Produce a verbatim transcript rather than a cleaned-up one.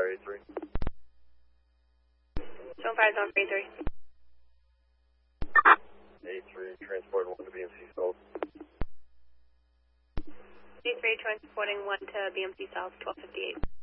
fire A three. Zone fire, zone for A three. A three, transport one to B M C South. A three, transporting one to B M C South, twelve fifty-eight.